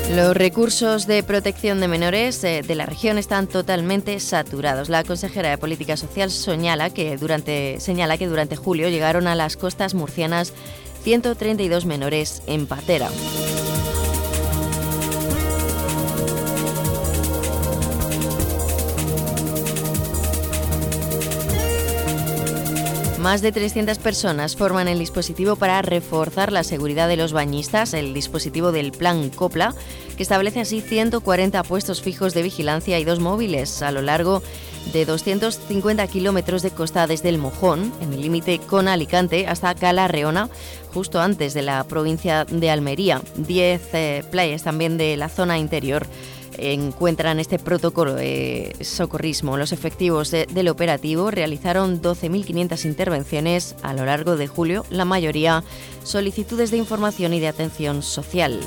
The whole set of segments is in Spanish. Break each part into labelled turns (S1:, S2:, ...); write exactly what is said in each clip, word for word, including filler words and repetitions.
S1: Los recursos de protección de menores eh, de la región están totalmente saturados. La consejera de Política Social señala que durante, señala que durante julio llegaron a las costas murcianas ciento treinta y dos menores en patera. Más de trescientas personas forman el dispositivo para reforzar la seguridad de los bañistas, el dispositivo del Plan Copla, que establece así ciento cuarenta puestos fijos de vigilancia y dos móviles a lo largo de doscientos cincuenta kilómetros de costa desde el Mojón, en el límite con Alicante, hasta Cala Reona, justo antes de la provincia de Almería. Diez eh, playas también de la zona interior encuentran este protocolo de socorrismo. Los efectivos de, del operativo realizaron doce mil quinientas intervenciones a lo largo de julio, la mayoría solicitudes de información y de atención social.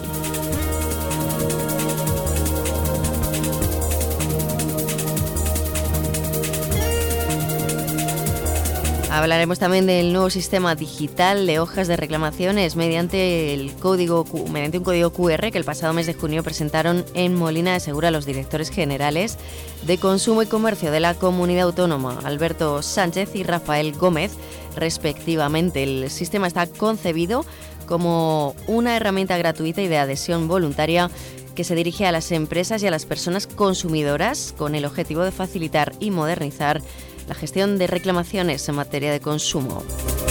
S1: Hablaremos también del nuevo sistema digital de hojas de reclamaciones mediante el código mediante un código cu erre que el pasado mes de junio presentaron en Molina de Segura los directores generales de Consumo y Comercio de la Comunidad Autónoma, Alberto Sánchez y Rafael Gómez, respectivamente. El sistema está concebido como una herramienta gratuita y de adhesión voluntaria que se dirige a las empresas y a las personas consumidoras con el objetivo de facilitar y modernizar la gestión de reclamaciones en materia de consumo.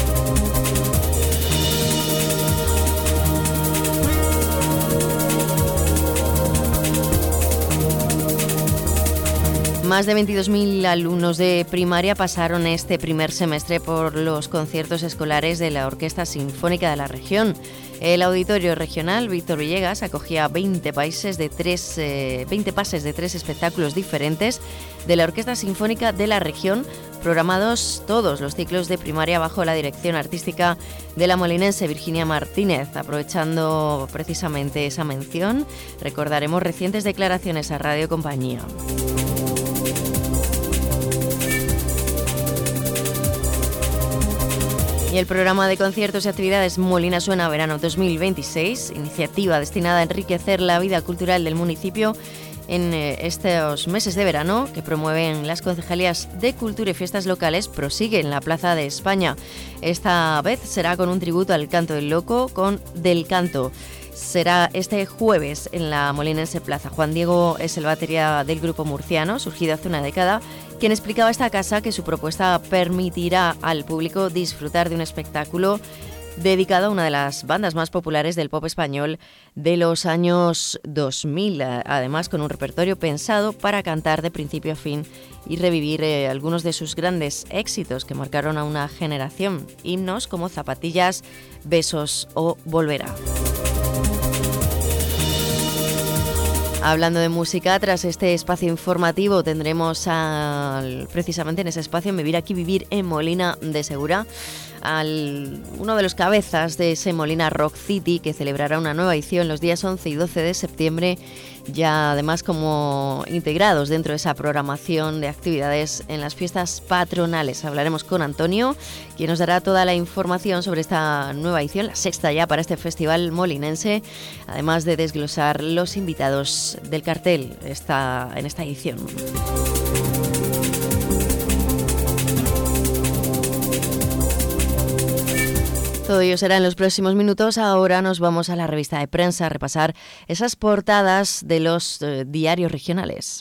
S1: Más de veintidós mil alumnos de primaria pasaron este primer semestre por los conciertos escolares de la Orquesta Sinfónica de la región. El Auditorio Regional Víctor Villegas acogía veinte, países de tres, eh, veinte pases de tres espectáculos diferentes de la Orquesta Sinfónica de la región, programados todos los ciclos de primaria bajo la dirección artística de la molinense Virginia Martínez. Aprovechando precisamente esa mención, recordaremos recientes declaraciones a Radio Compañía. Y el programa de conciertos y actividades Molina Suena Verano dos mil veintiséis, iniciativa destinada a enriquecer la vida cultural del municipio en estos meses de verano que promueven las concejalías de Cultura y Fiestas Locales, prosigue en la Plaza de España. Esta vez será con un tributo al Canto del Loco con Del Canto. Será este jueves en la Molinense Plaza. Juan Diego es el batería del grupo murciano, surgido hace una década, quien explicaba a esta casa que su propuesta permitirá al público disfrutar de un espectáculo dedicado a una de las bandas más populares del pop español de los años dos mil, además con un repertorio pensado para cantar de principio a fin y revivir eh, algunos de sus grandes éxitos que marcaron a una generación, himnos como Zapatillas, Besos o Volverá. Hablando de música, tras este espacio informativo tendremos al, precisamente en ese espacio en Vivir Aquí, Vivir en Molina de Segura, al uno de los cabezas de ese Molina Rock City, que celebrará una nueva edición los días once y doce de septiembre, ya además como integrados dentro de esa programación de actividades en las fiestas patronales. Hablaremos con Antonio, quien nos dará toda la información sobre esta nueva edición, la sexta ya para este festival molinense, además de desglosar los invitados del cartel esta, en esta edición. Todo ello será en los próximos minutos. Ahora nos vamos a la revista de prensa a repasar esas portadas de los eh, diarios regionales.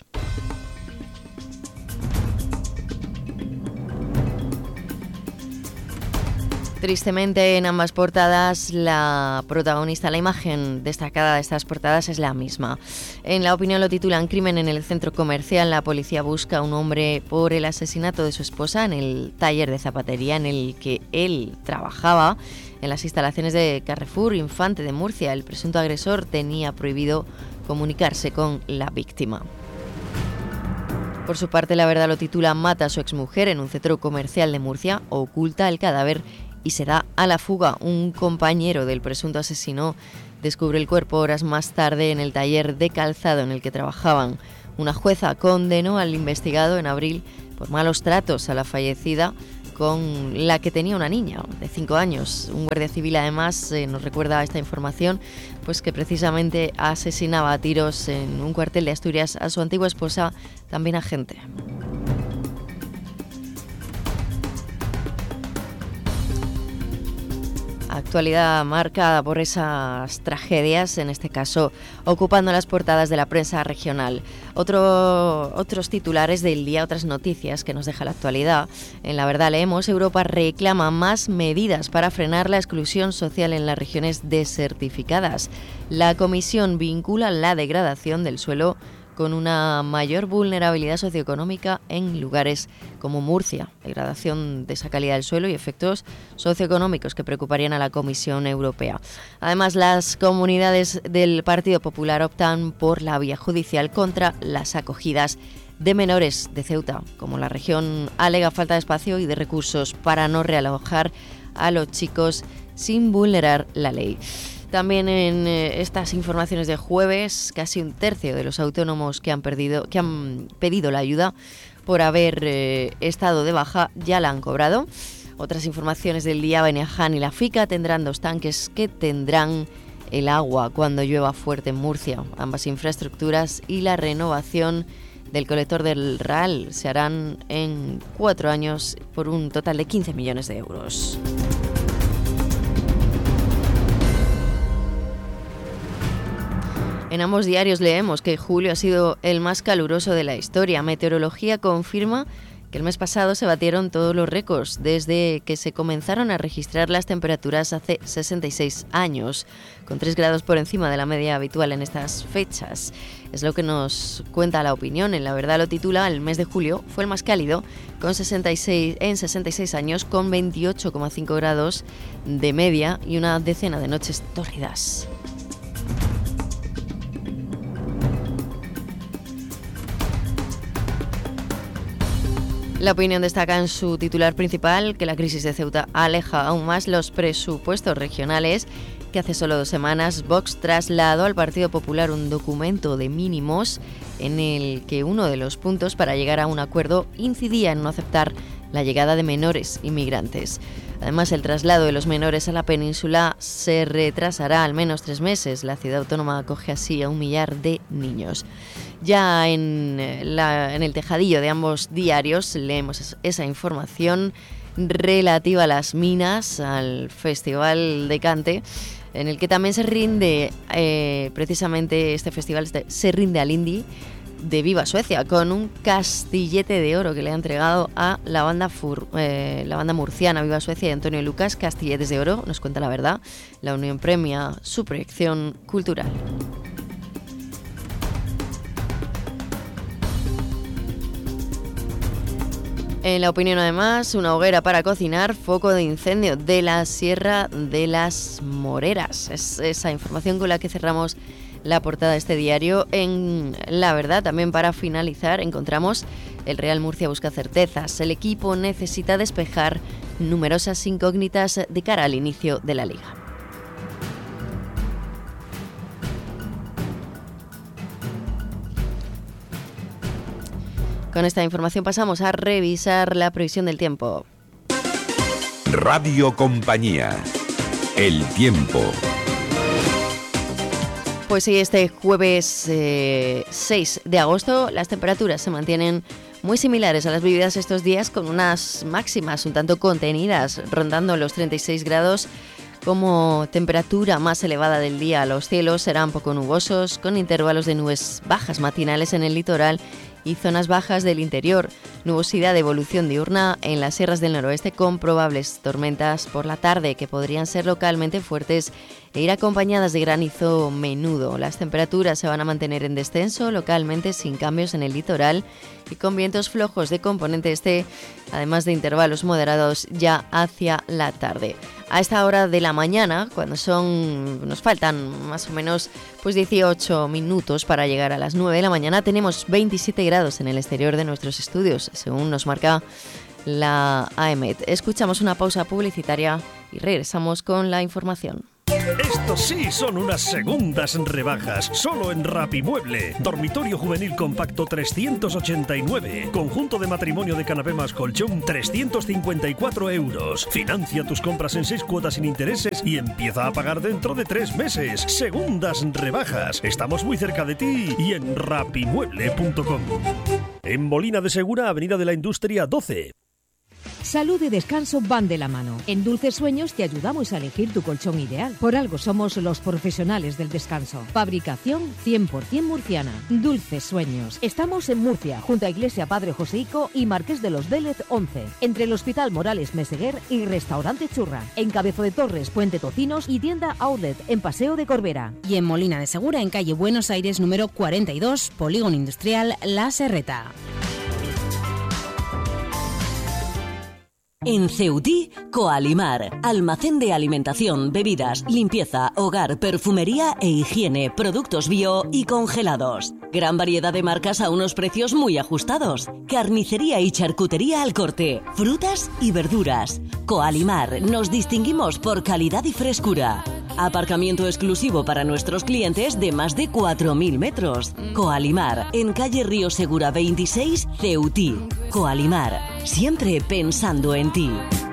S1: Tristemente, en ambas portadas, la protagonista, la imagen destacada de estas portadas es la misma. En La Opinión lo titulan Crimen en el centro comercial. La policía busca a un hombre por el asesinato de su esposa en el taller de zapatería en el que él trabajaba. En las instalaciones de Carrefour Infante de Murcia, el presunto agresor tenía prohibido comunicarse con la víctima. Por su parte, La Verdad lo titula Mata a su exmujer en un centro comercial de Murcia, oculta el cadáver y se da a la fuga. Un compañero del presunto asesino descubre el cuerpo horas más tarde en el taller de calzado en el que trabajaban. Una jueza condenó al investigado en abril por malos tratos a la fallecida con la que tenía una niña de cinco años. Un guardia civil además eh, nos recuerda esta información, pues que precisamente asesinaba a tiros en un cuartel de Asturias a su antigua esposa, también agente. Actualidad marcada por esas tragedias, en este caso ocupando las portadas de la prensa regional. Otro, otros titulares del día, otras noticias que nos deja la actualidad. En La Verdad leemos: Europa reclama más medidas para frenar la exclusión social en las regiones desertificadas. La Comisión vincula la degradación del suelo con una mayor vulnerabilidad socioeconómica en lugares como Murcia, degradación de esa calidad del suelo y efectos socioeconómicos que preocuparían a la Comisión Europea. Además, las comunidades del Partido Popular optan por la vía judicial contra las acogidas de menores de Ceuta, como la región alega falta de espacio y de recursos para no realojar a los chicos sin vulnerar la ley. También en eh, estas informaciones de jueves, casi un tercio de los autónomos que han, perdido, que han pedido la ayuda por haber eh, estado de baja ya la han cobrado. Otras informaciones del día: Beneaján y la FICA tendrán dos tanques que tendrán el agua cuando llueva fuerte en Murcia. Ambas infraestructuras y la renovación del colector del R A L se harán en cuatro años por un total de quince millones de euros. En ambos diarios leemos que julio ha sido el más caluroso de la historia. Meteorología confirma que el mes pasado se batieron todos los récords desde que se comenzaron a registrar las temperaturas hace sesenta y seis años, con tres grados por encima de la media habitual en estas fechas. Es lo que nos cuenta La Opinión. En La Verdad lo titula: el mes de julio fue el más cálido con sesenta y seis, en sesenta y seis años, con veintiocho coma cinco grados de media y una decena de noches tórridas. La Opinión destaca en su titular principal que la crisis de Ceuta aleja aún más los presupuestos regionales, que hace solo dos semanas Vox trasladó al Partido Popular un documento de mínimos en el que uno de los puntos para llegar a un acuerdo incidía en no aceptar la llegada de menores inmigrantes. Además, el traslado de los menores a la península se retrasará al menos tres meses. La ciudad autónoma acoge así a un millar de niños. Ya en, la, en el tejadillo de ambos diarios leemos esa información relativa a las minas, al Festival de Cante, en el que también se rinde, eh, precisamente este festival este, se rinde al Indie de Viva Suecia, con un castillete de oro que le ha entregado a la banda, fur, eh, la banda murciana Viva Suecia y Antonio Lucas. Castilletes de oro, nos cuenta La Verdad. La Unión premia su proyección cultural. En La Opinión, además, una hoguera para cocinar, foco de incendio de la Sierra de las Moreras. Es esa información con la que cerramos la portada de este diario. En La Verdad, también para finalizar, encontramos: el Real Murcia busca certezas. El equipo necesita despejar numerosas incógnitas de cara al inicio de la Liga. Con esta información pasamos a revisar la previsión del tiempo.
S2: Radio Compañía. El tiempo.
S1: Pues sí, este jueves eh, seis de agosto las temperaturas se mantienen muy similares a las vividas estos días, con unas máximas un tanto contenidas, rondando los treinta y seis grados. Como temperatura más elevada del día, los cielos serán poco nubosos, con intervalos de nubes bajas matinales en el litoral y zonas bajas del interior. Nubosidad de evolución diurna en las sierras del noroeste, con probables tormentas por la tarde que podrían ser localmente fuertes e ir acompañadas de granizo menudo. Las temperaturas se van a mantener en descenso, localmente sin cambios en el litoral y con vientos flojos de componente este, además de intervalos moderados ya hacia la tarde. A esta hora de la mañana, cuando son nos faltan más o menos pues dieciocho minutos para llegar a las nueve de la mañana, tenemos veintisiete grados en el exterior de nuestros estudios, según nos marca la A E M E T. Escuchamos una pausa publicitaria y regresamos con la información.
S3: Este Estos sí son unas segundas rebajas, solo en Rapimueble. Dormitorio juvenil compacto trescientos ochenta y nueve. Conjunto de matrimonio de canapé más colchón trescientos cincuenta y cuatro euros. Financia tus compras en seis cuotas sin intereses y empieza a pagar dentro de tres meses. Segundas rebajas. Estamos muy cerca de ti y en rapimueble punto com. En Molina de Segura, Avenida de la Industria doce.
S4: Salud y descanso van de la mano. En Dulces Sueños te ayudamos a elegir tu colchón ideal. Por algo somos los profesionales del descanso. Fabricación cien por ciento murciana. Dulces Sueños. Estamos en Murcia, junto a Iglesia Padre Joseico y Marqués de los Vélez once. Entre el Hospital Morales Meseguer y Restaurante Churra. En Cabezo de Torres, Puente Tocinos y tienda Outlet en Paseo de Corbera.
S5: Y en Molina de Segura, en calle Buenos Aires número cuarenta y dos, Polígono Industrial La Serreta.
S6: En Ceutí, Coalimar, almacén de alimentación, bebidas, limpieza, hogar, perfumería e higiene, productos bio y congelados. Gran variedad de marcas a unos precios muy ajustados. Carnicería y charcutería al corte, frutas y verduras. Coalimar, nos distinguimos por calidad y frescura. Aparcamiento exclusivo para nuestros clientes de más de cuatro mil metros. Coalimar, en calle Río Segura veintiséis, Ceutí. Coalimar, siempre pensando en ti.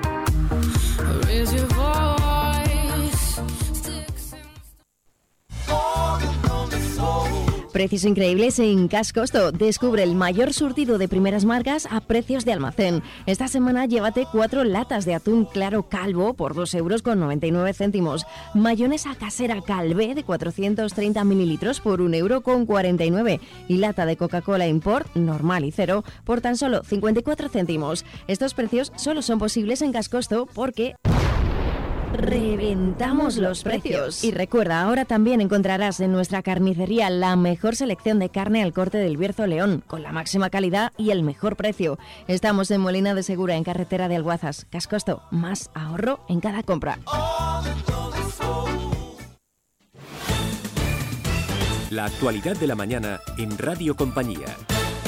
S1: Precios increíbles en Cash Costo. Descubre el mayor surtido de primeras marcas a precios de almacén. Esta semana llévate cuatro latas de atún claro calvo por dos euros con noventa y nueve céntimos. Mayonesa casera Calvé de cuatrocientos treinta mililitros por un euro con cuarenta y nueve. Y lata de Coca-Cola Import normal y cero por tan solo cincuenta y cuatro céntimos. Estos precios solo son posibles en Cash Costo porque reventamos los precios. Y recuerda, ahora también encontrarás en nuestra carnicería la mejor selección de carne al corte del Bierzo León, con la máxima calidad y el mejor precio. Estamos en Molina de Segura, en carretera de Alguazas. Cash Costo, más ahorro en cada compra.
S2: La actualidad de la mañana en Radio Compañía.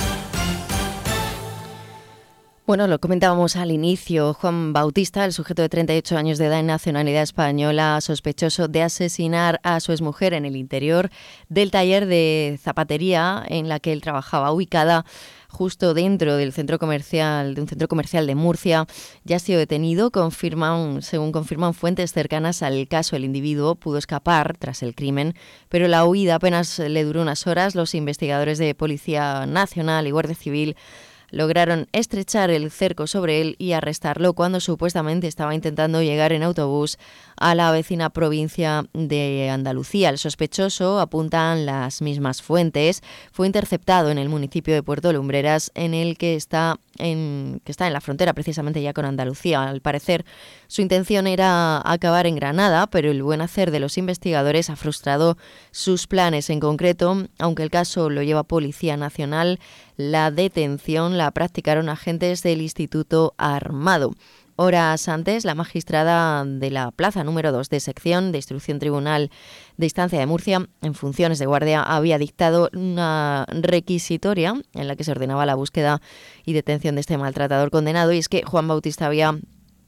S1: Bueno, lo comentábamos al inicio. Juan Bautista, el sujeto de treinta y ocho años de edad y nacionalidad española, sospechoso de asesinar a su exmujer en el interior del taller de zapatería en la que él trabajaba, ubicada justo dentro del centro comercial, de un centro comercial de Murcia, ya ha sido detenido. Confirman, según confirman fuentes cercanas al caso, el individuo pudo escapar tras el crimen, pero la huida apenas le duró unas horas. Los investigadores de Policía Nacional y Guardia Civil lograron estrechar el cerco sobre él y arrestarlo cuando supuestamente estaba intentando llegar en autobús a la vecina provincia de Andalucía. El sospechoso, apuntan las mismas fuentes, fue interceptado en el municipio de Puerto Lumbreras, en el que está en, que está en la frontera precisamente ya con Andalucía. Al parecer, su intención era acabar en Granada, pero el buen hacer de los investigadores ha frustrado sus planes. En concreto, aunque el caso lo lleva Policía Nacional, la detención la practicaron agentes del Instituto Armado. Horas antes, la magistrada de la plaza número dos de sección de Instrucción Tribunal de Instancia de Murcia, en funciones de guardia, había dictado una requisitoria en la que se ordenaba la búsqueda y detención de este maltratador condenado. Y es que Juan Bautista había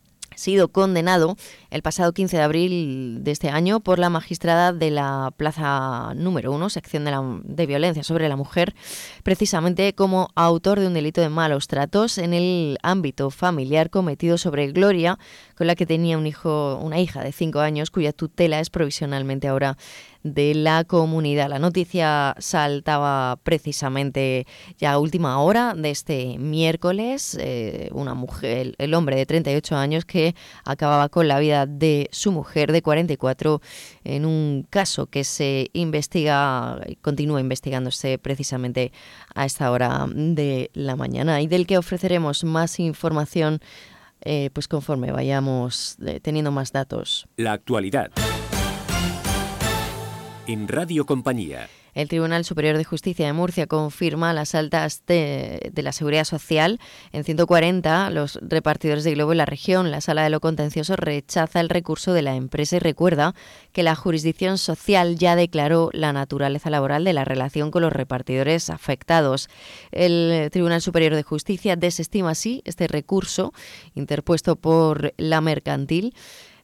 S1: sido condenado el pasado quince de abril de este año por la magistrada de la plaza número uno, sección de, la, de violencia sobre la mujer, precisamente como autor de un delito de malos tratos en el ámbito familiar cometido sobre Gloria, con la que tenía un hijo, una hija de cinco años, cuya tutela es provisionalmente ahora de la comunidad. La noticia saltaba precisamente ya a última hora de este miércoles. Eh, una mujer, el hombre de treinta y ocho años que acababa con la vida de su mujer de cuarenta y cuatro en un caso que se investiga y continúa investigándose precisamente a esta hora de la mañana y del que ofreceremos más información eh, pues conforme vayamos eh, teniendo más datos.
S2: La actualidad en Radio Compañía.
S1: El Tribunal Superior de Justicia de Murcia confirma las altas de, de la Seguridad Social en ciento cuarenta los repartidores de Globo en la región. La Sala de lo Contencioso rechaza el recurso de la empresa y recuerda que la jurisdicción social ya declaró la naturaleza laboral de la relación con los repartidores afectados. El Tribunal Superior de Justicia desestima así este recurso interpuesto por la mercantil,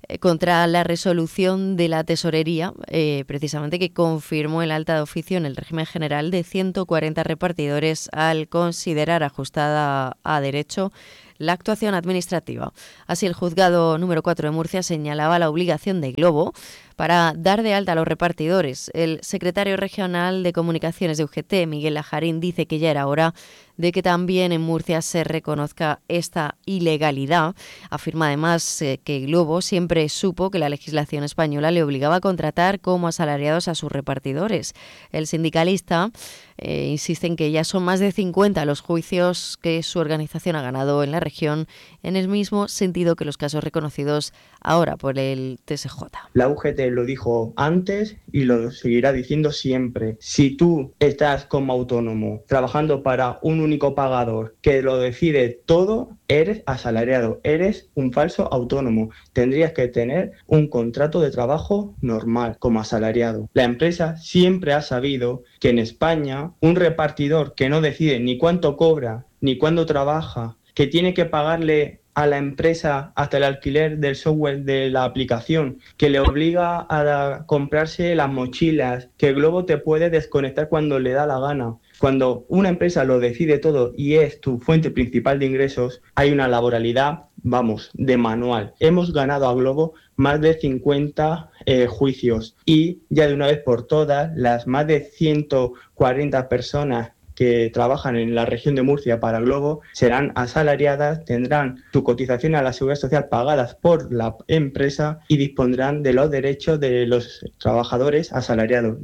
S1: contra la resolución de la Tesorería, eh, precisamente que confirmó el alta de oficio en el régimen general de ciento cuarenta repartidores al considerar ajustada a derecho la actuación administrativa. Así, el juzgado número cuatro de Murcia señalaba la obligación de Glovo para dar de alta a los repartidores. El secretario regional de Comunicaciones de U G T, Miguel Lajarín, dice que ya era hora de que también en Murcia se reconozca esta ilegalidad. Afirma además eh, que Glovo siempre supo que la legislación española le obligaba a contratar como asalariados a sus repartidores. El sindicalista eh, insiste en que ya son más de cincuenta los juicios que su organización ha ganado en la región, en el mismo sentido que los casos reconocidos ahora por el T S J.
S7: La U G T lo dijo antes y lo seguirá diciendo siempre. Si tú estás como autónomo trabajando para un único pagador que lo decide todo, eres asalariado, eres un falso autónomo. Tendrías que tener un contrato de trabajo normal como asalariado. La empresa siempre ha sabido que en España un repartidor que no decide ni cuánto cobra ni cuándo trabaja, que tiene que pagarle a la empresa hasta el alquiler del software de la aplicación, que le obliga a comprarse las mochilas, que Glovo te puede desconectar cuando le da la gana. Cuando una empresa lo decide todo y es tu fuente principal de ingresos, hay una laboralidad, vamos, de manual. Hemos ganado a Glovo más de cincuenta eh, juicios y ya de una vez por todas, las más de ciento cuarenta personas que trabajan en la región de Murcia para Glovo serán asalariadas, tendrán su cotización a la Seguridad Social pagadas por la empresa y dispondrán de los derechos de los trabajadores asalariados.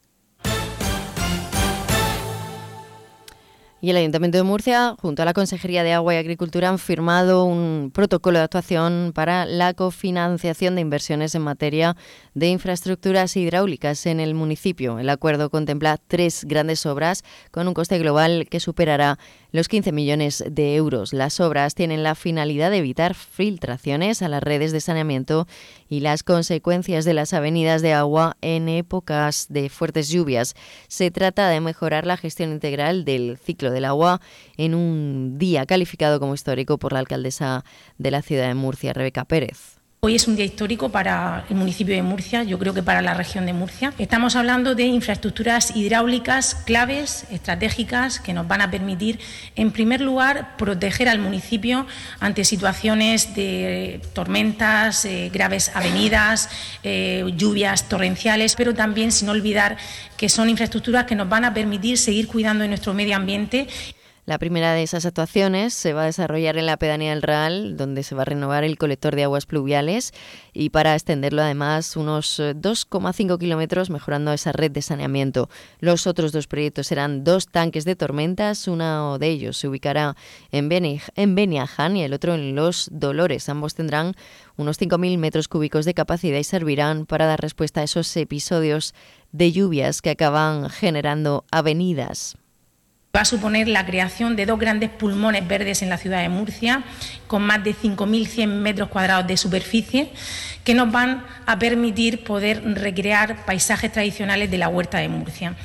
S1: Y el Ayuntamiento de Murcia, junto a la Consejería de Agua y Agricultura, han firmado un protocolo de actuación para la cofinanciación de inversiones en materia de infraestructuras hidráulicas en el municipio. El acuerdo contempla tres grandes obras con un coste global que superará los quince millones de euros. Las obras tienen la finalidad de evitar filtraciones a las redes de saneamiento y las consecuencias de las avenidas de agua en épocas de fuertes lluvias. Se trata de mejorar la gestión integral del ciclo del agua en un día calificado como histórico por la alcaldesa de la ciudad de Murcia, Rebeca Pérez.
S8: Hoy es un día histórico para el municipio de Murcia, yo creo que para la región de Murcia. Estamos hablando de infraestructuras hidráulicas claves, estratégicas, que nos van a permitir, en primer lugar, proteger al municipio ante situaciones de tormentas, eh, graves avenidas, eh, lluvias torrenciales, pero también sin olvidar que son infraestructuras que nos van a permitir seguir cuidando de nuestro medio ambiente.
S1: La primera de esas actuaciones se va a desarrollar en la pedanía del Real, donde se va a renovar el colector de aguas pluviales y para extenderlo además unos dos coma cinco kilómetros, mejorando esa red de saneamiento. Los otros dos proyectos serán dos tanques de tormentas, uno de ellos se ubicará en Beniaján y el otro en Los Dolores. Ambos tendrán unos cinco mil metros cúbicos de capacidad y servirán para dar respuesta a esos episodios de lluvias que acaban generando avenidas.
S8: Va a suponer la creación de dos grandes pulmones verdes en la ciudad de Murcia, con más de cinco mil cien metros cuadrados de superficie, que nos van a permitir poder recrear paisajes tradicionales de la huerta de Murcia.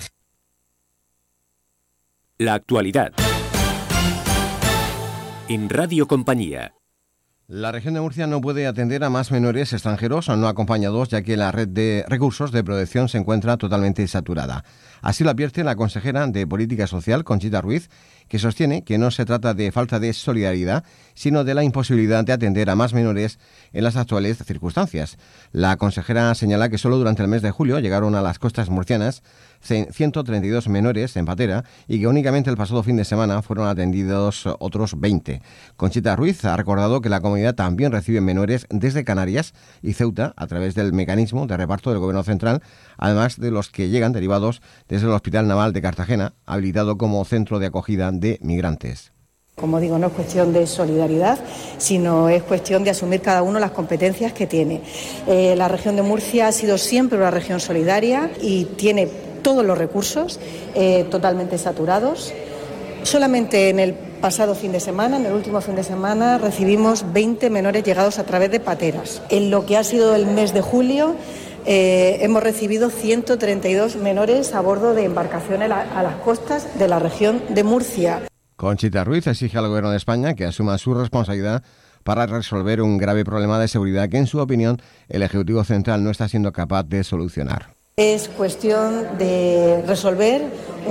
S2: La actualidad. En Radio Compañía.
S9: La región de Murcia no puede atender a más menores extranjeros no acompañados, ya que la red de recursos de protección se encuentra totalmente saturada. Así lo advierte la consejera de Política Social, Conchita Ruiz, que sostiene que no se trata de falta de solidaridad, sino de la imposibilidad de atender a más menores en las actuales circunstancias. La consejera señala que solo durante el mes de julio llegaron a las costas murcianas ciento treinta y dos menores en patera y que únicamente el pasado fin de semana fueron atendidos otros veinte. Conchita Ruiz ha recordado que la comunidad también recibe menores desde Canarias y Ceuta a través del mecanismo de reparto del Gobierno Central, además de los que llegan derivados desde el Hospital Naval de Cartagena, habilitado como centro de acogida de migrantes.
S10: Como digo, no es cuestión de solidaridad, sino es cuestión de asumir cada uno las competencias que tiene. Eh, la región de Murcia ha sido siempre una región solidaria y tiene todos los recursos eh, totalmente saturados. Solamente en el pasado fin de semana, en el último fin de semana, recibimos veinte menores llegados a través de pateras. En lo que ha sido el mes de julio, eh, hemos recibido ciento treinta y dos menores a bordo de embarcaciones a, a las costas de la región de Murcia.
S9: Conchita Ruiz exige al Gobierno de España que asuma su responsabilidad para resolver un grave problema de seguridad que, en su opinión, el Ejecutivo Central no está siendo capaz de solucionar.
S10: Es cuestión de resolver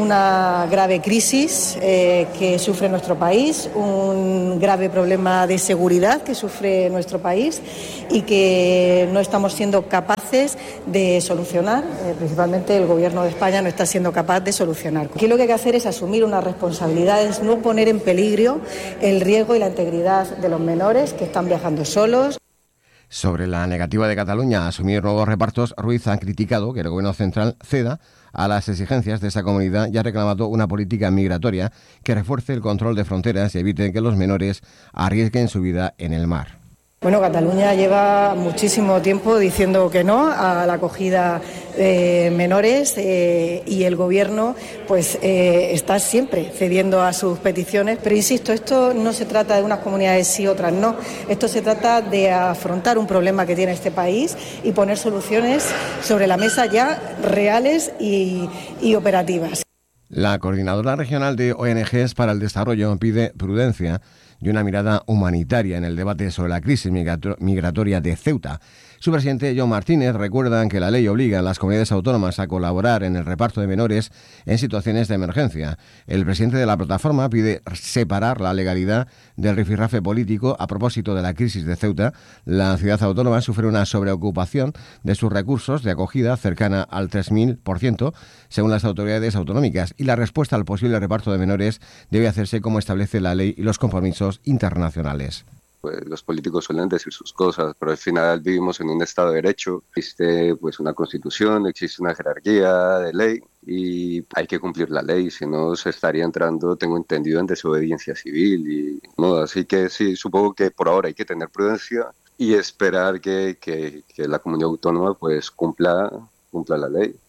S10: una grave crisis eh, que sufre nuestro país, un grave problema de seguridad que sufre nuestro país y que no estamos siendo capaces de solucionar, eh, principalmente el Gobierno de España no está siendo capaz de solucionar. Aquí lo que hay que hacer es asumir unas responsabilidades, no poner en peligro el riesgo y la integridad de los menores que están viajando solos.
S9: Sobre la negativa de Cataluña a asumir nuevos repartos, Ruiz ha criticado que el Gobierno central ceda a las exigencias de esa comunidad y ha reclamado una política migratoria que refuerce el control de fronteras y evite que los menores arriesguen su vida en el mar.
S10: Bueno, Cataluña lleva muchísimo tiempo diciendo que no a la acogida de menores eh, y el Gobierno pues eh, está siempre cediendo a sus peticiones, pero insisto, esto no se trata de unas comunidades sí, otras no, esto se trata de afrontar un problema que tiene este país y poner soluciones sobre la mesa ya reales y, y operativas.
S9: La Coordinadora Regional de O N Ges para el Desarrollo pide prudencia y una mirada humanitaria en el debate sobre la crisis migratoria de Ceuta. Su presidente, John Martínez, recuerda que la ley obliga a las comunidades autónomas a colaborar en el reparto de menores en situaciones de emergencia. El presidente de la plataforma pide separar la legalidad del rifirrafe político. A propósito de la crisis de Ceuta, la ciudad autónoma sufre una sobreocupación de sus recursos de acogida cercana al tres mil por ciento, según las autoridades autonómicas, y la respuesta al posible reparto de menores debe hacerse como establece la ley y los compromisos internacionales.
S11: Pues los políticos suelen decir sus cosas, pero al final vivimos en un Estado de Derecho, existe pues una Constitución, existe una jerarquía de ley y hay que cumplir la ley, si no se estaría entrando, tengo entendido, en desobediencia civil. Y no, así que sí, supongo que por ahora hay que tener prudencia y esperar que, que, que la comunidad autónoma pues cumpla, cumpla la ley.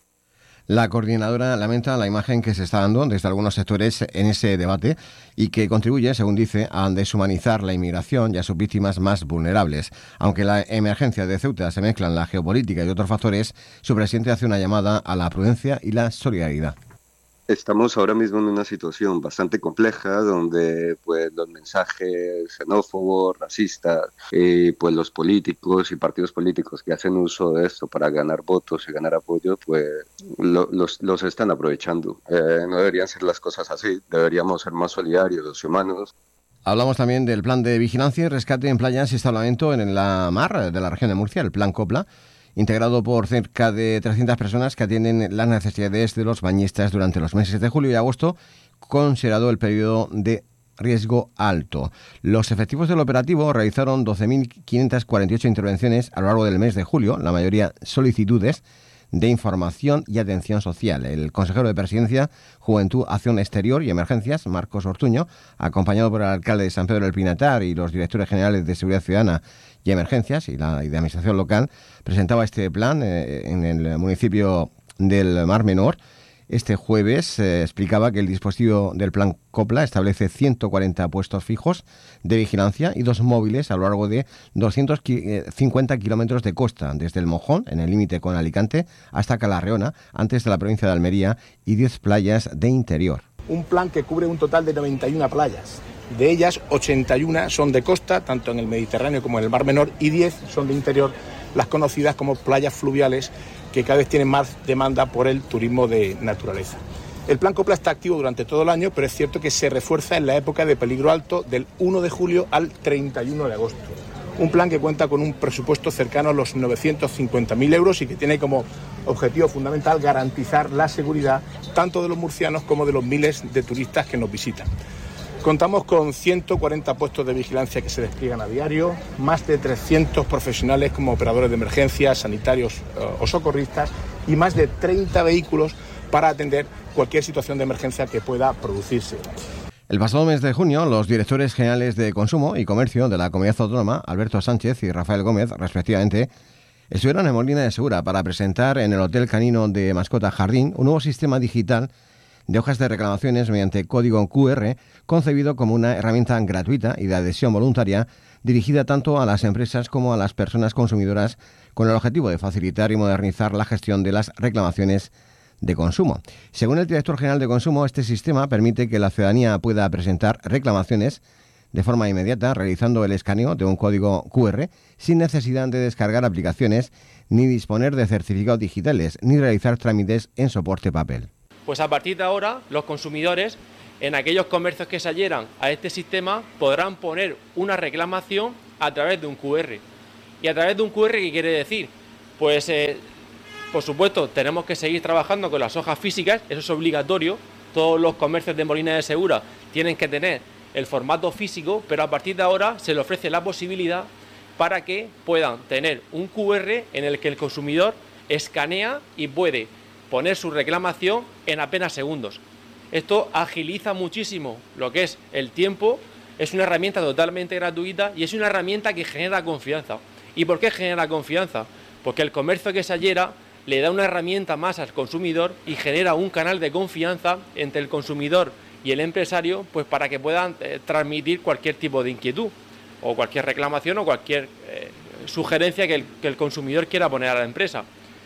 S9: La coordinadora lamenta la imagen que se está dando desde algunos sectores en ese debate y que contribuye, según dice, a deshumanizar la inmigración y a sus víctimas más vulnerables. Aunque la emergencia de Ceuta se mezcla en la geopolítica y otros factores, su presidente hace una llamada a la prudencia y la solidaridad.
S11: Estamos ahora mismo en una situación bastante compleja donde pues los mensajes xenófobos, racistas, y pues los políticos y partidos políticos que hacen uso de esto para ganar votos y ganar apoyo, pues lo, los, los están aprovechando. Eh, no deberían ser las cosas así, deberíamos ser más solidarios y humanos.
S9: Hablamos también del plan de vigilancia y rescate en playas y salvamento en la mar de la región de Murcia, el plan COPLA, integrado por cerca de trescientas personas que atienden las necesidades de los bañistas durante los meses de julio y agosto, considerado el periodo de riesgo alto. Los efectivos del operativo realizaron doce mil quinientas cuarenta y ocho intervenciones a lo largo del mes de julio, la mayoría solicitudes de información y atención social. El consejero de Presidencia, Juventud, Acción Exterior y Emergencias, Marcos Ortuño, acompañado por el alcalde de San Pedro del Pinatar y los directores generales de Seguridad Ciudadana y Emergencias y, la, y de Administración Local, presentaba este plan eh, en el municipio del Mar Menor. Este jueves eh, explicaba que el dispositivo del plan COPLA establece ciento cuarenta puestos fijos de vigilancia y dos móviles a lo largo de doscientos cincuenta kilómetros de costa, desde el Mojón, en el límite con Alicante, hasta Calarreona, antes de la provincia de Almería, y diez playas de interior.
S12: Un plan que cubre un total de noventa y una playas. De ellas, ochenta y una son de costa, tanto en el Mediterráneo como en el Mar Menor, y diez son de interior, las conocidas como playas fluviales, que cada vez tienen más demanda por el turismo de naturaleza. El plan COPLA está activo durante todo el año, pero es cierto que se refuerza en la época de peligro alto del uno de julio al treinta y uno de agosto. Un plan que cuenta con un presupuesto cercano a los novecientos cincuenta mil euros y que tiene como objetivo fundamental garantizar la seguridad tanto de los murcianos como de los miles de turistas que nos visitan. Contamos con ciento cuarenta puestos de vigilancia que se despliegan a diario, más de trescientos profesionales como operadores de emergencias, sanitarios o socorristas y más de treinta vehículos para atender cualquier situación de emergencia que pueda producirse.
S9: El pasado mes de junio, los directores generales de Consumo y Comercio de la Comunidad Autónoma, Alberto Sánchez y Rafael Gómez, respectivamente, estuvieron en Molina de Segura para presentar en el Hotel Canino de Mascota Jardín un nuevo sistema digital de hojas de reclamaciones mediante código Q R, concebido como una herramienta gratuita y de adhesión voluntaria dirigida tanto a las empresas como a las personas consumidoras, con el objetivo de facilitar y modernizar la gestión de las reclamaciones de consumo. Según el director general de Consumo, este sistema permite que la ciudadanía pueda presentar reclamaciones de forma inmediata realizando el escaneo de un código cu erre sin necesidad de descargar aplicaciones, ni disponer de certificados digitales, ni realizar trámites en soporte papel.
S13: Pues a partir de ahora los consumidores en aquellos comercios que se adhieran a este sistema podrán poner una reclamación a través de un cu erre. ¿Y a través de un cu erre qué quiere decir? Pues eh, por supuesto tenemos que seguir trabajando con las hojas físicas, eso es obligatorio. Todos los comercios de Molina de Segura tienen que tener el formato físico, pero a partir de ahora se le ofrece la posibilidad para que puedan tener un cu erre en el que el consumidor escanea y puede poner su reclamación en apenas segundos. Esto agiliza muchísimo lo que es el tiempo, es una herramienta totalmente gratuita y es una herramienta que genera confianza. ¿Y por qué genera confianza? Porque el comercio que se adhiera le da una herramienta más al consumidor y genera un canal de confianza entre el consumidor y el empresario, pues para que puedan eh, transmitir cualquier tipo de inquietud o cualquier reclamación o cualquier eh, sugerencia que el, que el consumidor quiera poner a la empresa.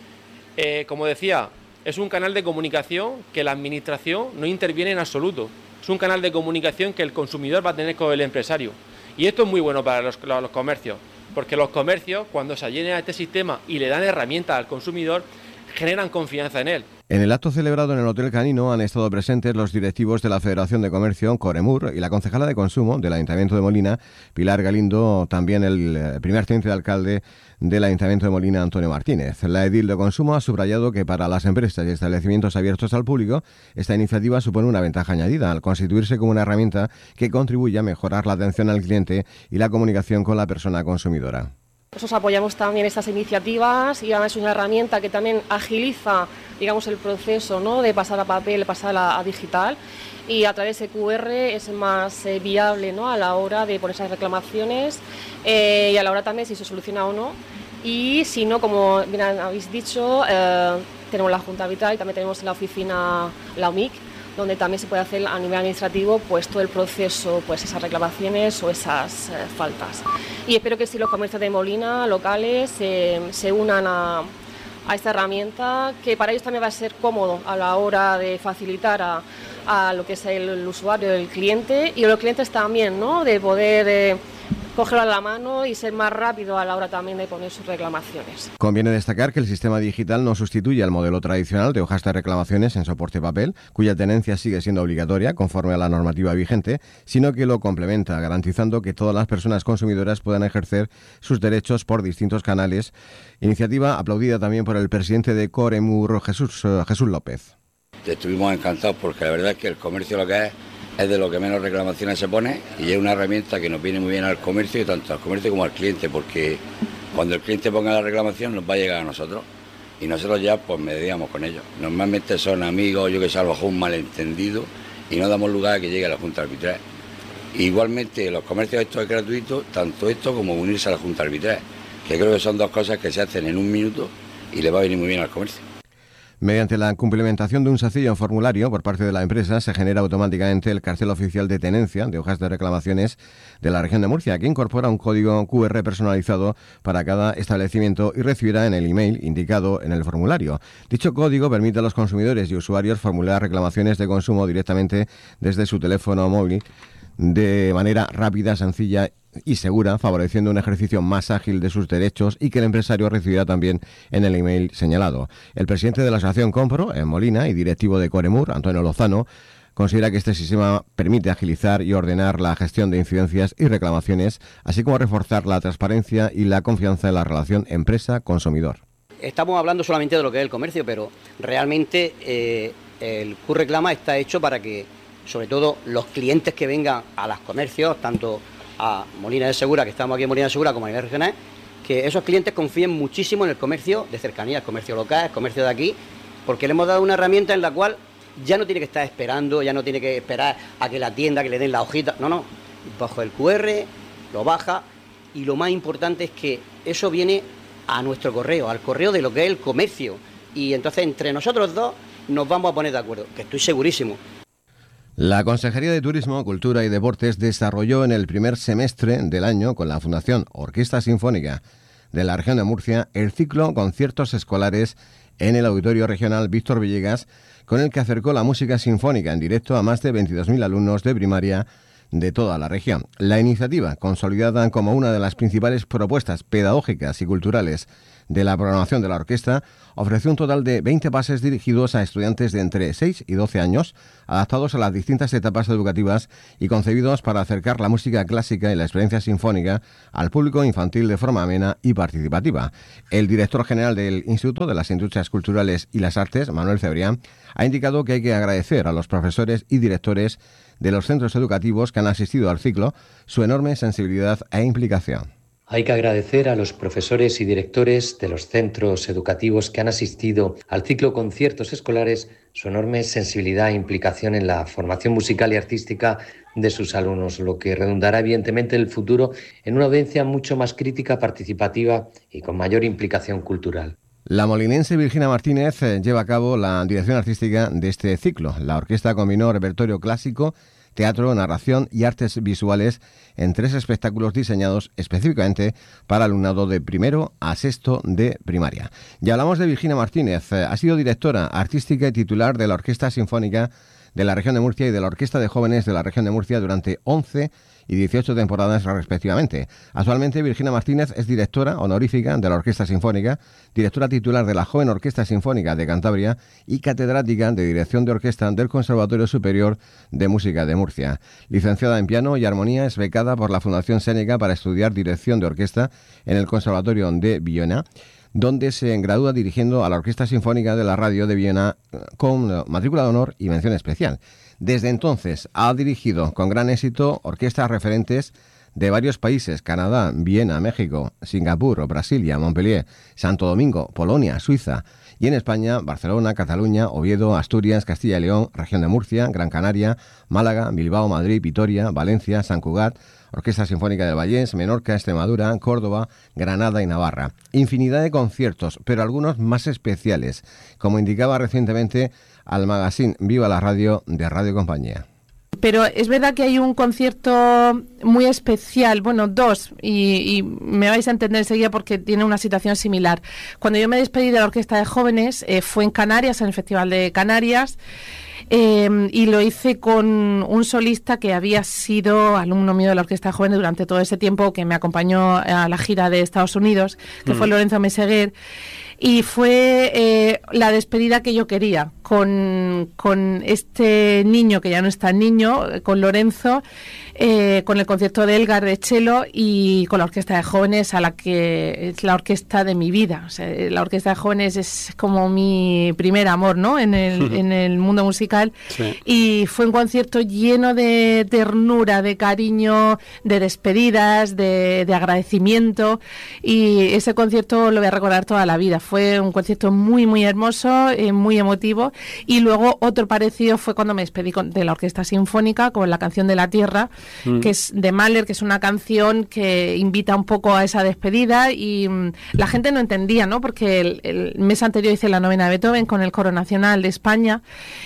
S13: Eh, como decía, es un canal de comunicación que la administración no interviene en absoluto. Es un canal de comunicación que el consumidor va a tener con el empresario. Y esto es muy bueno para los, los comercios, porque los comercios, cuando se adhieren a este sistema y le dan herramientas al consumidor, generan confianza en él.
S9: En el acto celebrado en el Hotel Canino han estado presentes los directivos de la Federación de Comercio, Coremur, y la concejala de Consumo del Ayuntamiento de Molina, Pilar Galindo, también el primer teniente de alcalde del Ayuntamiento de Molina, Antonio Martínez. La edil de Consumo ha subrayado que para las empresas y establecimientos abiertos al público, esta iniciativa supone una ventaja añadida al constituirse como una herramienta que contribuye a mejorar la atención al cliente y la comunicación con la persona consumidora.
S14: Nosotros apoyamos también estas iniciativas y además es una herramienta que también agiliza, digamos, el proceso, ¿no?, de pasar a papel, pasar a, a digital, y a través de cu erre es más eh, viable, ¿no?, a la hora de poner esas reclamaciones eh, y a la hora también si se soluciona o no. Y si no, como bien habéis dicho, eh, tenemos la Junta Arbitral y también tenemos la oficina, la O M I C, donde también se puede hacer a nivel administrativo pues todo el proceso, pues esas reclamaciones o esas eh, faltas. Y espero que si los comercios de Molina locales eh, se unan a, a esta herramienta, que para ellos también va a ser cómodo a la hora de facilitar a, a lo que es el, el usuario, el cliente, y los clientes también, ¿no?, de poder eh, cogerlo a la mano y ser más rápido a la hora también de poner sus reclamaciones.
S9: Conviene destacar que el sistema digital no sustituye al modelo tradicional de hojas de reclamaciones en soporte papel, cuya tenencia sigue siendo obligatoria conforme a la normativa vigente, sino que lo complementa, garantizando que todas las personas consumidoras puedan ejercer sus derechos por distintos canales. Iniciativa aplaudida también por el presidente de Coremur, Jesús, Jesús López.
S15: Estuvimos encantados porque la verdad es que el comercio lo que es es de lo que menos reclamaciones se pone y es una herramienta que nos viene muy bien al comercio y tanto al comercio como al cliente, porque cuando el cliente ponga la reclamación nos va a llegar a nosotros y nosotros ya pues mediamos con ellos. Normalmente son amigos, yo que sé, a lo mejor un malentendido y no damos lugar a que llegue a la Junta Arbitral. Igualmente los comercios esto es gratuito, tanto esto como unirse a la Junta Arbitral, que creo que son dos cosas que se hacen en un minuto y le va a venir muy bien al comercio.
S9: Mediante la cumplimentación de un sencillo formulario por parte de la empresa, se genera automáticamente el cartel oficial de tenencia de hojas de reclamaciones de la región de Murcia, que incorpora un código cu erre personalizado para cada establecimiento y recibirá en el email indicado en el formulario. Dicho código permite a los consumidores y usuarios formular reclamaciones de consumo directamente desde su teléfono móvil de manera rápida, sencilla y segura, favoreciendo un ejercicio más ágil de sus derechos y que el empresario recibirá también en el email señalado. El presidente de la Asociación Compro, en Molina, y directivo de Coremur, Antonio Lozano, considera que este sistema permite agilizar y ordenar la gestión de incidencias y reclamaciones, así como reforzar la transparencia y la confianza en la relación empresa-consumidor.
S16: Estamos hablando solamente de lo que es el comercio, pero realmente eh, el cu reclama está hecho para que, sobre todo, los clientes que vengan a los comercios, tanto a Molina de Segura, que estamos aquí en Molina de Segura, como a nivel regional, que esos clientes confíen muchísimo en el comercio de cercanía, el comercio local, el comercio de aquí, porque le hemos dado una herramienta en la cual ya no tiene que estar esperando, ya no tiene que esperar a que la tienda, que le den la hojita, no, no, bajo el cu erre, lo baja, y lo más importante es que eso viene a nuestro correo, al correo de lo que es el comercio, y entonces entre nosotros dos nos vamos a poner de acuerdo, que estoy segurísimo.
S9: La Consejería de Turismo, Cultura y Deportes desarrolló en el primer semestre del año con la Fundación Orquesta Sinfónica de la región de Murcia el ciclo Conciertos Escolares en el Auditorio Regional Víctor Villegas, con el que acercó la música sinfónica en directo a más de veintidós mil alumnos de primaria de toda la región. La iniciativa, consolidada como una de las principales propuestas pedagógicas y culturales de la programación de la orquesta, ofreció un total de veinte pases dirigidos a estudiantes de entre seis y doce años, adaptados a las distintas etapas educativas y concebidos para acercar la música clásica y la experiencia sinfónica al público infantil de forma amena y participativa. El director general del Instituto de las Industrias Culturales y las Artes, Manuel Cebrián, ha indicado que hay que agradecer a los profesores y directores de los centros educativos que han asistido al ciclo su enorme sensibilidad e implicación.
S17: Hay que agradecer a los profesores y directores de los centros educativos que han asistido al ciclo Conciertos Escolares su enorme sensibilidad e implicación en la formación musical y artística de sus alumnos, lo que redundará evidentemente en el futuro en una audiencia mucho más crítica, participativa y con mayor implicación cultural.
S9: La molinense Virginia Martínez lleva a cabo la dirección artística de este ciclo. La orquesta combinó repertorio clásico, teatro, narración y artes visuales en tres espectáculos diseñados específicamente para alumnado de primero a sexto de primaria. Ya hablamos de Virginia Martínez. Ha sido directora artística y titular de la Orquesta Sinfónica de la Región de Murcia y de la Orquesta de Jóvenes de la Región de Murcia durante once y dieciocho temporadas respectivamente. Actualmente Virginia Martínez es directora honorífica de la Orquesta Sinfónica, directora titular de la Joven Orquesta Sinfónica de Cantabria y catedrática de Dirección de Orquesta del Conservatorio Superior de Música de Murcia. Licenciada en piano y armonía, es becada por la Fundación Séneca para estudiar dirección de orquesta en el Conservatorio de Viena, donde se gradúa dirigiendo a la Orquesta Sinfónica de la Radio de Viena con matrícula de honor y mención especial. Desde entonces ha dirigido con gran éxito orquestas referentes de varios países: Canadá, Viena, México, Singapur, Brasilia, Montpellier, Santo Domingo, Polonia, Suiza, y en España, Barcelona, Cataluña, Oviedo, Asturias, Castilla y León, Región de Murcia, Gran Canaria, Málaga, Bilbao, Madrid, Vitoria, Valencia, Sant Cugat, Orquesta Sinfónica del Vallés, Menorca, Extremadura, Córdoba, Granada y Navarra. Infinidad de conciertos, pero algunos más especiales, como indicaba recientemente al magazine Viva la Radio de Radio Compañía.
S18: Pero es verdad que hay un concierto muy especial, bueno, dos, y, y me vais a entender enseguida porque tiene una situación similar. Cuando yo me despedí de la Orquesta de Jóvenes, eh, fue en Canarias, en el Festival de Canarias, eh, y lo hice con un solista que había sido alumno mío de la Orquesta de Jóvenes durante todo ese tiempo, que me acompañó a la gira de Estados Unidos, que uh-huh. fue Lorenzo Meseguer. Y fue eh, la despedida que yo quería, con, con este niño, que ya no es tan niño, con Lorenzo, eh, con el concierto de Elgar de cello y con la Orquesta de Jóvenes, a la que es la orquesta de mi vida. O sea, la Orquesta de Jóvenes es como mi primer amor, ¿no?, en el, en el mundo musical. Sí. Y fue un concierto lleno de ternura, de cariño, de despedidas, de, de agradecimiento, y ese concierto lo voy a recordar toda la vida. Fue un concierto muy, muy hermoso, eh, muy emotivo. Y luego otro parecido fue cuando me despedí con, de la Orquesta Sinfónica con la canción de la Tierra, mm. que es de Mahler, que es una canción que invita un poco a esa despedida, y mm, la gente no entendía, ¿no?, porque el, el mes anterior hice la novena de Beethoven con el Coro Nacional de España,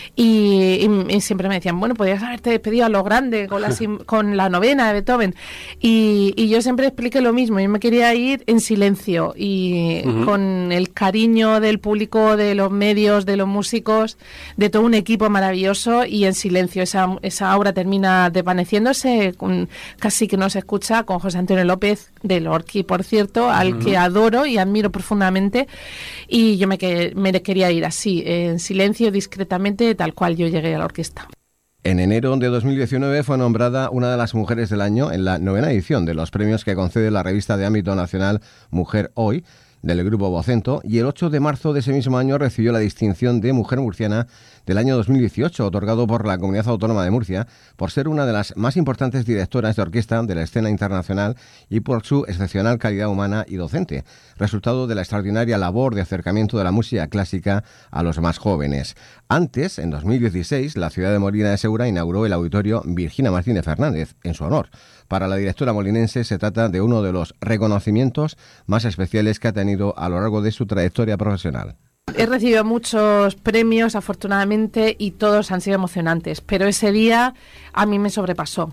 S18: y, y, y siempre me decían, bueno, podrías haberte despedido a lo grande con la, con la novena de Beethoven, y, y yo siempre expliqué lo mismo. Yo me quería ir en silencio y uh-huh. con el cariño del público, de los medios, de los músicos, de todo un equipo maravilloso, y en silencio. Esa, esa obra termina desvaneciéndose, con, casi que no se escucha, con José Antonio López de Lorqui, por cierto, al uh-huh. que adoro y admiro profundamente, y yo me, que, me quería ir así, en silencio, discretamente, tal cual yo llegué a la orquesta.
S9: En enero de dos mil diecinueve fue nombrada una de las mujeres del año en la novena edición de los premios que concede la revista de ámbito nacional Mujer Hoy, del Grupo Vocento, y el ocho de marzo de ese mismo año recibió la distinción de Mujer Murciana del año dos mil dieciocho, otorgado por la Comunidad Autónoma de Murcia, por ser una de las más importantes directoras de orquesta de la escena internacional y por su excepcional calidad humana y docente, resultado de la extraordinaria labor de acercamiento de la música clásica a los más jóvenes. Antes, en dos mil dieciséis, la ciudad de Molina de Segura inauguró el auditorio Virginia Martínez Fernández en su honor. Para la directora molinense se trata de uno de los reconocimientos más especiales que ha tenido a lo largo de su trayectoria profesional.
S18: He recibido muchos premios, afortunadamente, y todos han sido emocionantes, pero ese día a mí me sobrepasó,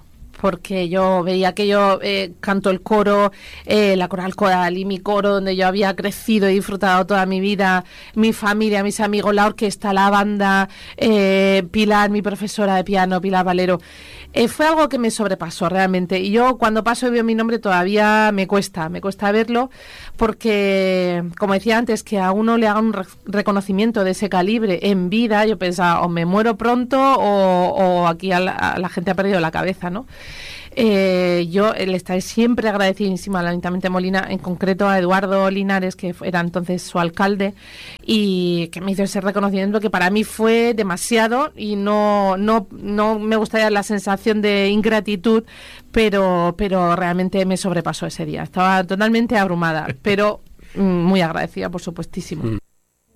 S18: porque yo veía que yo eh, canto el coro, eh, la coral coral y mi coro donde yo había crecido y disfrutado toda mi vida, mi familia, mis amigos, la orquesta, la banda, eh, Pilar, mi profesora de piano, Pilar Valero. Eh, fue algo que me sobrepasó realmente, y yo cuando paso y veo mi nombre todavía me cuesta, me cuesta verlo, porque como decía antes, que a uno le hagan un re- reconocimiento de ese calibre en vida, yo pensaba, o me muero pronto o, o aquí a la, a la gente ha perdido la cabeza, ¿no? Eh, yo le estaré siempre agradecidísima al Ayuntamiento de Molina, en concreto a Eduardo Linares, que era entonces su alcalde, y que me hizo ese reconocimiento que para mí fue demasiado, y no no no me gustaría la sensación de ingratitud, pero pero realmente me sobrepasó ese día. Estaba totalmente abrumada, pero mm, muy agradecida, por supuestísimo. Mm.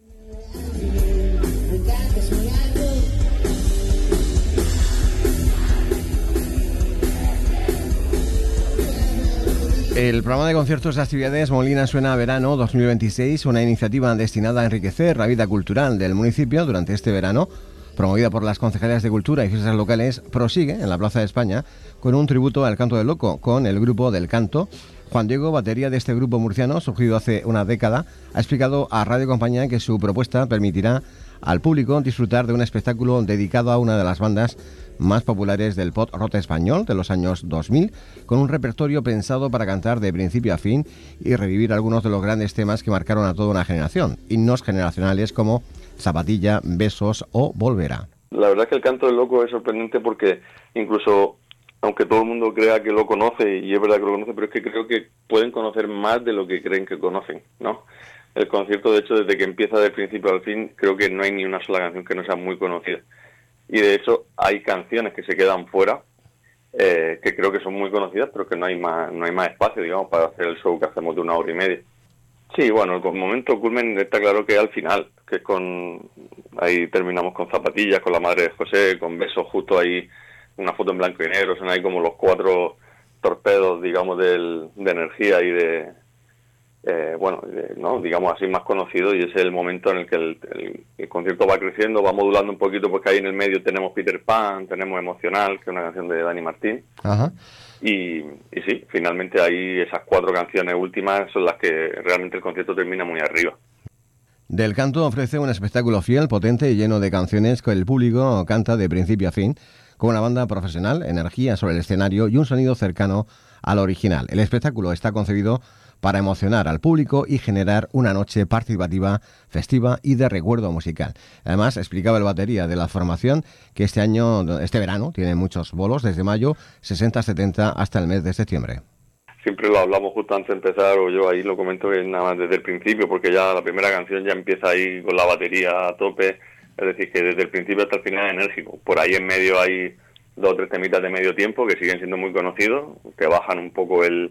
S9: El programa de conciertos y actividades Molina Suena Verano dos mil veintiséis, una iniciativa destinada a enriquecer la vida cultural del municipio durante este verano, promovida por las concejalías de Cultura y Fiestas Locales, prosigue en la Plaza de España con un tributo al Canto del Loco, con el grupo del Canto. Juan Diego, batería de este grupo murciano, surgido hace una década, ha explicado a Radio Compañía que su propuesta permitirá al público disfrutar de un espectáculo dedicado a una de las bandas más populares del pop rock español de los años dos mil, con un repertorio pensado para cantar de principio a fin y revivir algunos de los grandes temas que marcaron a toda una generación, himnos generacionales como Zapatilla, Besos o Volverá.
S19: La verdad es que el Canto del Loco es sorprendente porque incluso, aunque todo el mundo crea que lo conoce, y es verdad que lo conoce, pero es que creo que pueden conocer más de lo que creen que conocen, ¿no? El concierto, de hecho, desde que empieza del principio al fin, creo que no hay ni una sola canción que no sea muy conocida. Y de hecho hay canciones que se quedan fuera, eh, que creo que son muy conocidas, pero que no hay más no hay más espacio, digamos, para hacer el show que hacemos de una hora y media. Sí, bueno, el momento culmen está claro que es al final, que es con... Ahí terminamos con Zapatillas, con la madre de José, con Besos, justo ahí una foto en blanco y negro, son ahí como los cuatro torpedos, digamos, del, de energía y de... Eh, bueno, eh, no, digamos así, más conocido, y ese es el momento en el que el, el, el concierto va creciendo, va modulando un poquito, porque ahí en el medio tenemos Peter Pan, tenemos Emocional, que es una canción de Dani Martín.
S9: Ajá.
S19: Y, y sí, finalmente ahí esas cuatro canciones últimas son las que realmente el concierto termina muy arriba.
S9: Del Canto ofrece un espectáculo fiel, potente y lleno de canciones que el público canta de principio a fin, con una banda profesional, energía sobre el escenario y un sonido cercano al original. El espectáculo está concebido para emocionar al público y generar una noche participativa, festiva y de recuerdo musical. Además, explicaba el batería de la formación que este año, este verano, tiene muchos bolos desde mayo, sesenta setenta hasta el mes de septiembre.
S19: Siempre lo hablamos justo antes de empezar, o yo ahí lo comento que nada más desde el principio, porque ya la primera canción ya empieza ahí con la batería a tope, es decir, que desde el principio hasta el final es enérgico. Por ahí en medio hay dos o tres temitas de medio tiempo que siguen siendo muy conocidos, que bajan un poco el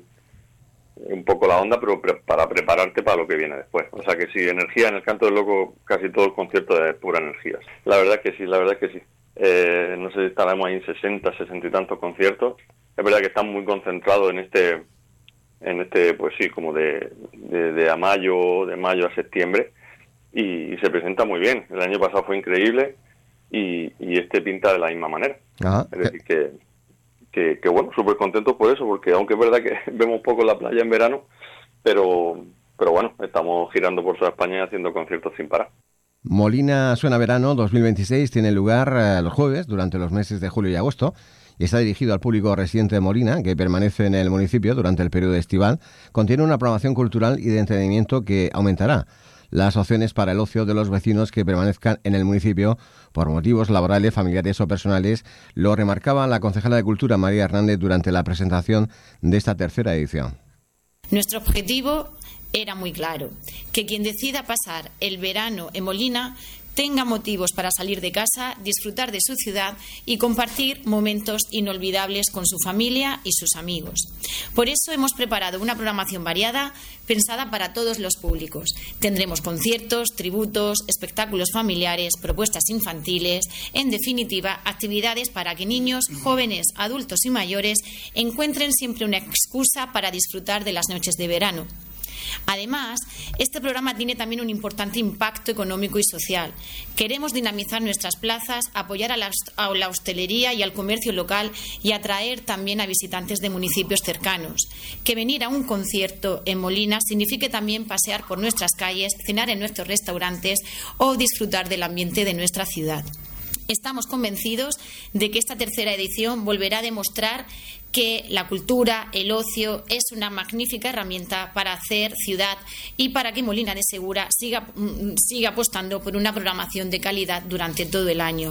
S19: un poco la onda, pero pre- para prepararte para lo que viene después. O sea que sí, energía en el Canto del Loco, casi todo el concierto es pura energía. La verdad es que sí, la verdad es que sí. Eh, no sé si estaremos ahí en sesenta, sesenta y tantos conciertos. Es verdad que están muy concentrados en este, en este, pues sí, como de, de, de a mayo, de mayo a septiembre, y, y se presenta muy bien. El año pasado fue increíble y, y este pinta de la misma manera.
S9: Ajá.
S19: Es decir que Que, que bueno, súper contentos por eso, porque aunque es verdad que vemos poco la playa en verano, pero pero bueno, estamos girando por toda España y haciendo conciertos sin parar.
S9: Molina Suena Verano dos mil veintiséis tiene lugar eh, los jueves durante los meses de julio y agosto y está dirigido al público residente de Molina, que permanece en el municipio durante el periodo estival. Contiene una programación cultural y de entretenimiento que aumentará las opciones para el ocio de los vecinos que permanezcan en el municipio por motivos laborales, familiares o personales. Lo remarcaba la concejala de Cultura, María Hernández, durante la presentación de esta tercera edición.
S20: Nuestro objetivo era muy claro, que quien decida pasar el verano en Molina tenga motivos para salir de casa, disfrutar de su ciudad y compartir momentos inolvidables con su familia y sus amigos. Por eso hemos preparado una programación variada pensada para todos los públicos. Tendremos conciertos, tributos, espectáculos familiares, propuestas infantiles, en definitiva, actividades para que niños, jóvenes, adultos y mayores encuentren siempre una excusa para disfrutar de las noches de verano. Además, este programa tiene también un importante impacto económico y social. Queremos dinamizar nuestras plazas, apoyar a la, a la hostelería y al comercio local y atraer también a visitantes de municipios cercanos. Que venir a un concierto en Molina signifique también pasear por nuestras calles, cenar en nuestros restaurantes o disfrutar del ambiente de nuestra ciudad. Estamos convencidos de que esta tercera edición volverá a demostrar que la cultura, el ocio, es una magnífica herramienta para hacer ciudad y para que Molina de Segura siga, siga apostando por una programación de calidad durante todo el año.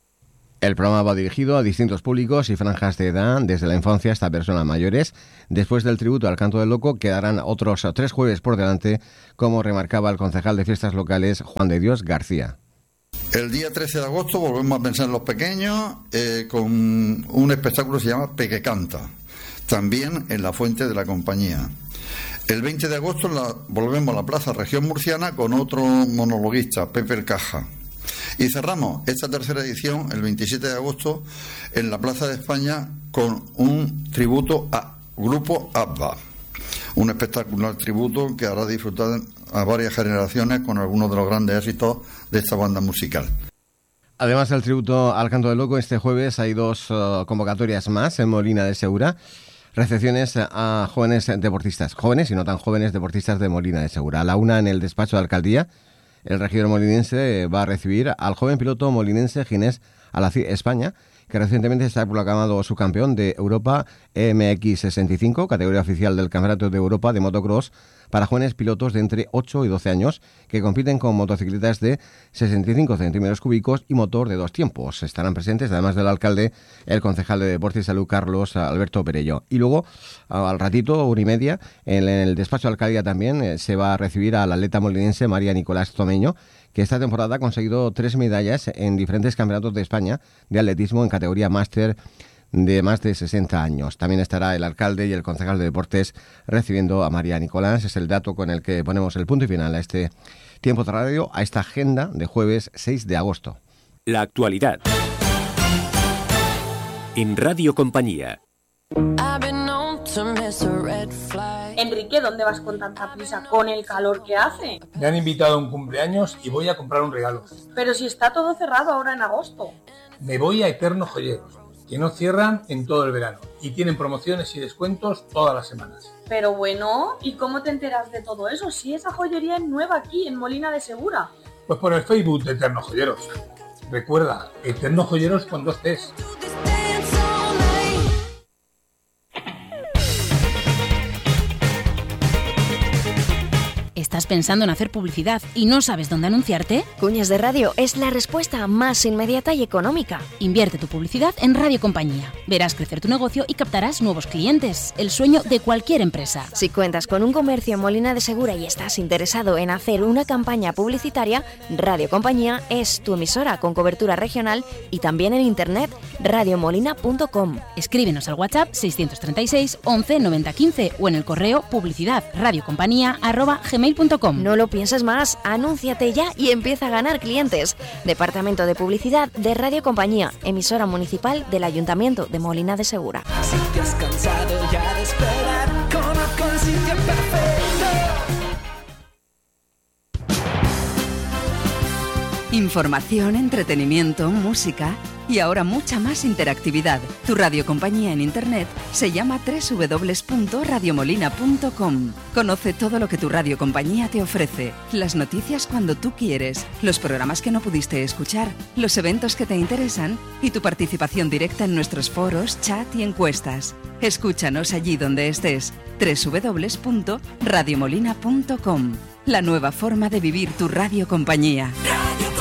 S9: El programa va dirigido a distintos públicos y franjas de edad, desde la infancia hasta personas mayores. Después del tributo al Canto del Loco, quedarán otros tres jueves por delante, como remarcaba el concejal de Fiestas Locales, Juan de Dios García.
S21: El día trece de agosto volvemos a pensar en los pequeños eh, con un espectáculo que se llama Peque Canta, también en la Fuente de la Compañía. El veinte de agosto la, volvemos a la Plaza Región Murciana con otro monologuista, Pepe el Caja. Y cerramos esta tercera edición el veintisiete de agosto en la Plaza de España con un tributo a Grupo ABBA. Un espectacular tributo que hará disfrutar a varias generaciones con algunos de los grandes éxitos de esta banda musical.
S9: Además del tributo al Canto del Loco, este jueves hay dos uh, convocatorias más en Molina de Segura. Recepciones a jóvenes deportistas, jóvenes y no tan jóvenes deportistas de Molina de Segura. A la una en el despacho de alcaldía, el regidor molinense va a recibir al joven piloto molinense Ginés Alacid España, que recientemente se ha proclamado subcampeón de Europa E M X sesenta y cinco, categoría oficial del Campeonato de Europa de Motocross para jóvenes pilotos de entre ocho y doce años que compiten con motocicletas de sesenta y cinco centímetros cúbicos y motor de dos tiempos. Estarán presentes, además del alcalde, el concejal de Deporte y Salud, Carlos Alberto Perello. Y luego, al ratito, una y media, en el despacho de alcaldía también se va a recibir al atleta molinense María Nicolás Tomeño, que esta temporada ha conseguido tres medallas en diferentes campeonatos de España de atletismo en categoría máster de más de sesenta años. También estará el alcalde y el concejal de deportes recibiendo a María Nicolás. Es el dato con el que ponemos el punto y final a este tiempo de radio, a esta agenda de jueves seis de agosto.
S2: La actualidad en Radio Compañía.
S22: Enrique, ¿dónde vas con tanta prisa con el calor que hace?
S12: Me han invitado a un cumpleaños y voy a comprar un regalo.
S22: Pero si está todo cerrado ahora en agosto.
S12: Me voy a Eterno Joyeros, que no cierran en todo el verano y tienen promociones y descuentos todas las semanas.
S22: Pero bueno, ¿y cómo te enteras de todo eso si esa joyería es nueva aquí en Molina de Segura?
S12: Pues por el Facebook de Eterno Joyeros. Recuerda, Eterno Joyeros con dos T's.
S5: ¿Estás pensando en hacer publicidad y no sabes dónde anunciarte?
S1: Cuñas de Radio es la respuesta más inmediata y económica.
S5: Invierte tu publicidad en Radio Compañía. Verás crecer tu negocio y captarás nuevos clientes. El sueño de cualquier empresa.
S1: Si cuentas con un comercio en Molina de Segura y estás interesado en hacer una campaña publicitaria, Radio Compañía es tu emisora con cobertura regional y también en internet radio molina punto com.
S5: Escríbenos al WhatsApp seiscientos treinta y seis once noventa quince o en el correo publicidad radiocompañía arroba gmail punto com.
S1: No lo pienses más, anúnciate ya y empieza a ganar clientes. Departamento de Publicidad de Radio Compañía, emisora municipal del Ayuntamiento de Molina de Segura.
S23: Si te has cansado ya de esperar, conozco el sitio perfecto.
S24: Información, entretenimiento, música y ahora mucha más interactividad. Tu radiocompañía en internet se llama doble u doble u doble u punto radio molina punto com. Conoce todo lo que tu radiocompañía te ofrece, las noticias cuando tú quieres, los programas que no pudiste escuchar, los eventos que te interesan y tu participación directa en nuestros foros, chat y encuestas. Escúchanos allí donde estés. doble u doble u doble u punto radio molina punto com. La nueva forma de vivir tu radiocompañía.